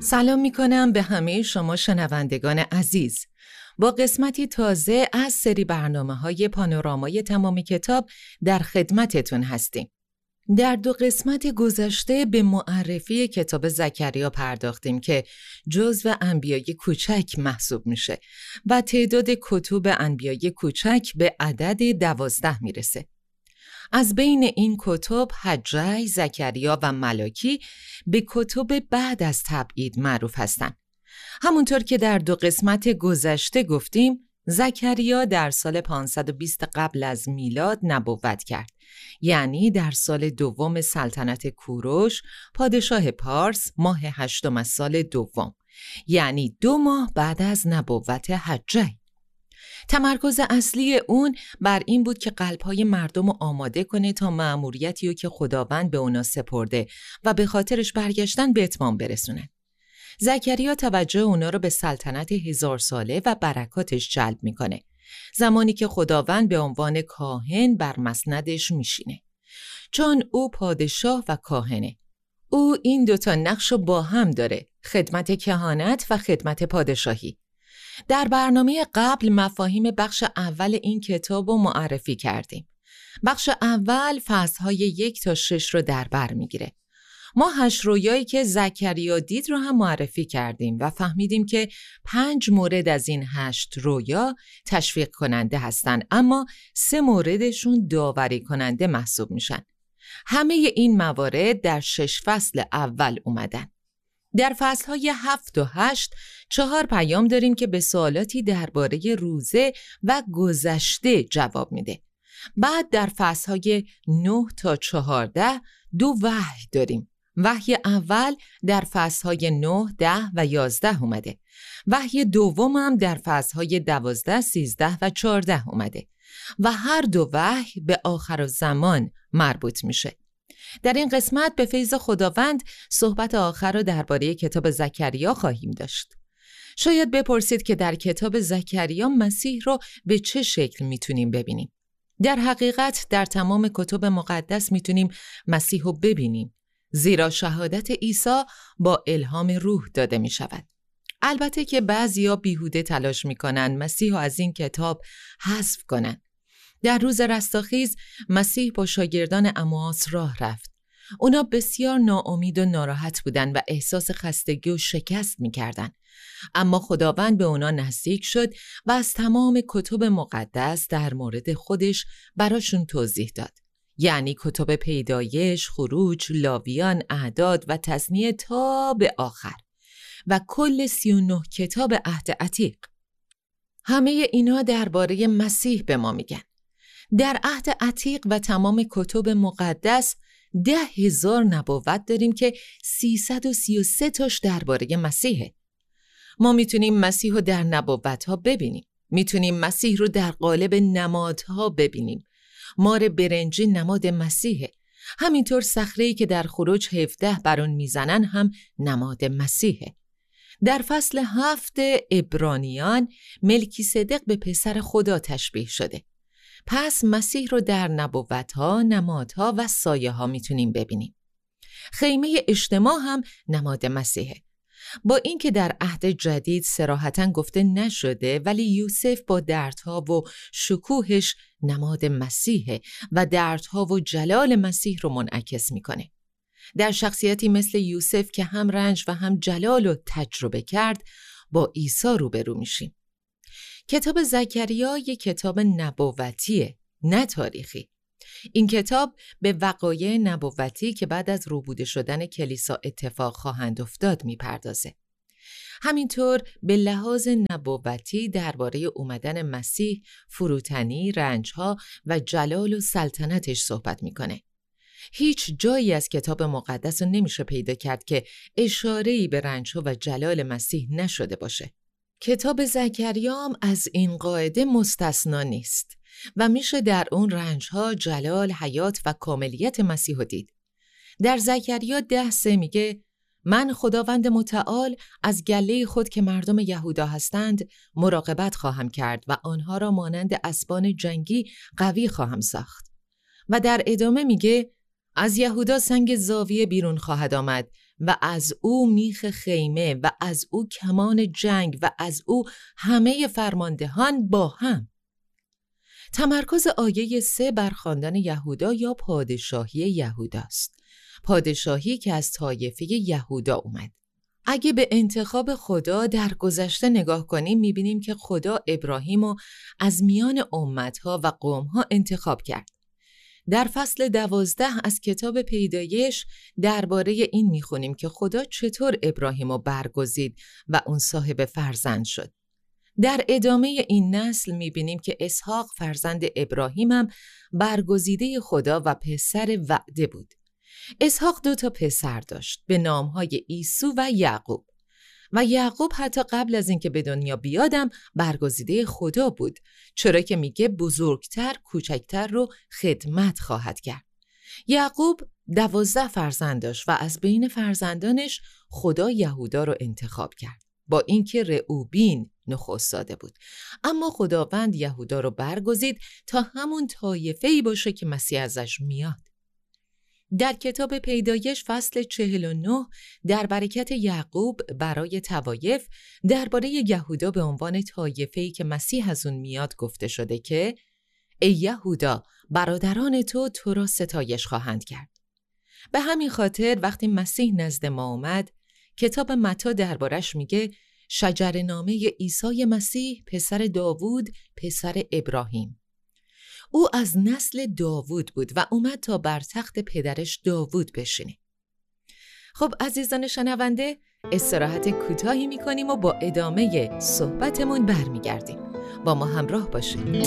سلام میکنم به همه شما شنوندگان عزیز. با قسمتی تازه از سری برنامه‌های پانورامای تمام کتاب در خدمتتون هستیم. در 2 قسمت گذشته به معرفی کتاب زکریا پرداختیم که جزو انبیای کوچک محسوب میشه و تعداد کتب انبیای کوچک به عدد 12 میرسه. از بین این کتب حجی، زکریا و ملاکی به کتب بعد از تبعید معروف هستند. همونطور که در 2 قسمت گذشته گفتیم، زکریا در سال 520 قبل از میلاد نبوت کرد، یعنی در سال دوم سلطنت کوروش پادشاه پارس ماه 8 از سال دوم، یعنی 2 ماه بعد از نبوت حجی. تمرکز اصلی اون بر این بود که قلب‌های مردم رو آماده کنه تا مأموریتی رو که خداوند به اونا سپرده و به خاطرش برگشتن به اتمام برسونن. زکریا توجه اونا رو به سلطنت 1000 ساله و برکاتش جلب میکنه، زمانی که خداوند به عنوان کاهن بر مسندش میشینه. چون او پادشاه و کاهنه، او این 2 نقش رو با هم داره، خدمت کهانت و خدمت پادشاهی. در برنامه قبل مفاهیم بخش اول این کتاب رو معرفی کردیم. بخش اول فصل‌های 1 تا 6 رو در بر میگیره. ما 8 رویایی که زکریا دید رو هم معرفی کردیم و فهمیدیم که 5 مورد از این 8 رویا تشویق کننده هستن، اما 3 موردشون داوری کننده محسوب میشن. همه این موارد در 6 فصل اول اومدن. در فصلهای 7 و 8 4 پیام داریم که به سوالاتی درباره روزه و گذشته جواب میده. بعد در فصلهای 9 تا 14 2 وحی داریم. وحی اول در فصلهای 9، 10 و 11 اومده. وحی دوم هم در فصلهای 12، 13 و 14 اومده و هر 2 وحی به آخرالزمان مربوط میشه. در این قسمت به فیض خداوند صحبت آخر رو درباره کتاب زکریا خواهیم داشت. شاید بپرسید که در کتاب زکریا مسیح رو به چه شکل میتونیم ببینیم؟ در حقیقت در تمام کتب مقدس میتونیم مسیح رو ببینیم، زیرا شهادت عیسی با الهام روح داده می شود. البته که بعضیا بیهوده تلاش میکنن مسیح رو از این کتاب حذف کنن. در روز رستاخیز مسیح با شاگردان امواس راه رفت. اونا بسیار ناامید و ناراحت بودن و احساس خستگی و شکست میکردن. اما خداوند به اونا نزدیک شد و از تمام کتب مقدس در مورد خودش براشون توضیح داد. یعنی کتب پیدایش، خروج، لاویان، اعداد و تثنیه تا به آخر و کل 39 کتاب عهد عتیق. همه اینا درباره مسیح به ما میگن. در عهد عتیق و تمام کتب مقدس 10,000 نبوت داریم که 333 تاش درباره مسیحه. ما میتونیم مسیح رو در نبوت‌ها ببینیم. میتونیم مسیح رو در قالب نمادها ببینیم. مار برنجی نماد مسیحه. همینطور صخره‌ای که در خروج 17 بر اون میزنن هم نماد مسیحه. در فصل 7 عبرانیان ملکی‌صدق به پسر خدا تشبیه شده. پس مسیح رو در نبوت‌ها، نمادها و سایه‌ها میتونیم ببینیم. خیمه اجتماع هم نماد مسیحه. با اینکه در عهد جدید صراحتاً گفته نشده، ولی یوسف با دردها و شکوهش نماد مسیحه و دردها و جلال مسیح رو منعکس میکنه. در شخصیتی مثل یوسف که هم رنج و هم جلال رو تجربه کرد، با عیسی روبرو میشیم. کتاب زکریا یک کتاب نبوتیه، نه تاریخی. این کتاب به وقایع نبوتی که بعد از روبوده شدن کلیسا اتفاق خواهند افتاد میپردازه. همینطور به لحاظ نبوتی درباره اومدن مسیح، فروتنی، رنجها و جلال و سلطنتش صحبت میکنه. هیچ جایی از کتاب مقدس رو نمیشه پیدا کرد که اشاره‌ای به رنجها و جلال مسیح نشده باشه. کتاب زکریا هم از این قاعده مستثنا نیست و میشه در اون رنجها، جلال، حیات و کاملیت مسیح رو دید. در زکریا 10:3 میگه من خداوند متعال از گله خود که مردم یهودا هستند مراقبت خواهم کرد و آنها را مانند اسبان جنگی قوی خواهم ساخت. و در ادامه میگه از یهودا سنگ زاویه بیرون خواهد آمد و از او میخ خیمه و از او کمان جنگ و از او همه فرماندهان با هم. تمرکز آیه 3 بر خواندن یهودا یا پادشاهی یهوداست. پادشاهی که از طایفه یهودا اومد. اگه به انتخاب خدا در گذشته نگاه کنیم میبینیم که خدا ابراهیمو از میان امتها و قومها انتخاب کرد. در فصل 12 از کتاب پیدایش درباره این میخونیم که خدا چطور ابراهیمو برگزید و اون صاحب فرزند شد. در ادامه این نسل میبینیم که اسحاق فرزند ابراهیم هم برگزیده خدا و پسر وعده بود. اسحاق 2 پسر داشت به نامهای عیسو و یعقوب. و یعقوب حتی قبل از اینکه به دنیا بیادم برگزیده خدا بود، چرا که میگه بزرگتر کوچکتر رو خدمت خواهد کرد. یعقوب 12 فرزند داشت و از بین فرزندانش خدا یهودا رو انتخاب کرد، با اینکه رئوبین نخست زاده بود. اما خداوند یهودا رو برگزید تا همون طایفه‌ای باشه که مسیح ازش میاد. در کتاب پیدایش فصل 49 در برکت یعقوب برای طوایف درباره یهودا به عنوان طایفه‌ای که مسیح از اون میاد گفته شده که ای یهودا برادران تو را ستایش خواهند کرد. به همین خاطر وقتی مسیح نزد ما اومد، کتاب متی دربارش میگه شجره‌نامه عیسی مسیح پسر داوود پسر ابراهیم. او از نسل داوود بود و اومد تا بر تخت پدرش داوود بشینه. خب عزیزان شنونده، استراحت کوتاهی میکنیم و با ادامه صحبتمون برمیگردیم. با ما همراه باشید.